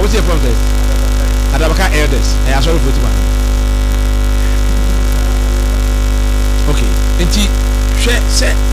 what's your problem? Adabaka elders. I am sorry for it. Okay. Enti, say